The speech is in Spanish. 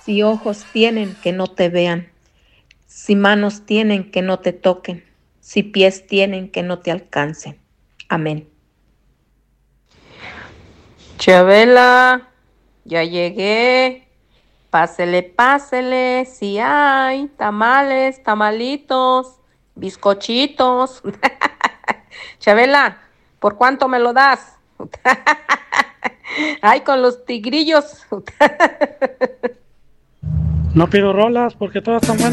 Si ojos tienen, que no te vean. Si manos tienen, que no te toquen. Si pies tienen, que no te alcancen. Amén. Chabela, ya llegué. Pásele, pásele. Si hay tamales, tamalitos, bizcochitos. Chabela, ¿por cuánto me lo das? Ay, con los tigrillos. No pido rolas porque todas están buenas.